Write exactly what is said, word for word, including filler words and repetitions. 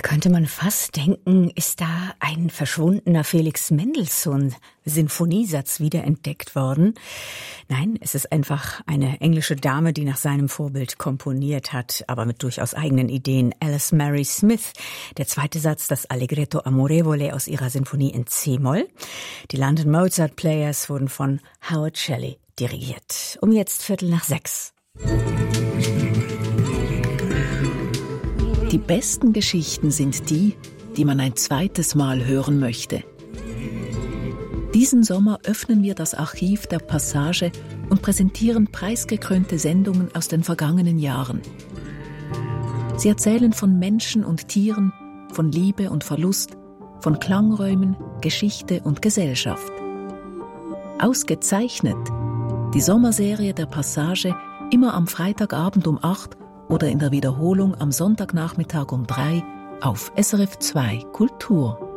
könnte man fast denken, ist da ein verschwundener Felix Mendelssohn-Sinfoniesatz wiederentdeckt worden. Nein, es ist einfach eine englische Dame, die nach seinem Vorbild komponiert hat, aber mit durchaus eigenen Ideen. Alice Mary Smith, der zweite Satz, das Allegretto Amorevole aus ihrer Sinfonie in C-Moll. Die London Mozart Players wurden von Howard Shelley dirigiert. Um jetzt Viertel nach sechs. Die besten Geschichten sind die, die man ein zweites Mal hören möchte. Diesen Sommer öffnen wir das Archiv der Passage und präsentieren preisgekrönte Sendungen aus den vergangenen Jahren. Sie erzählen von Menschen und Tieren, von Liebe und Verlust, von Klangräumen, Geschichte und Gesellschaft. Ausgezeichnet die Sommerserie der Passage immer am Freitagabend um acht oder in der Wiederholung am Sonntagnachmittag um drei auf S R F zwei Kultur.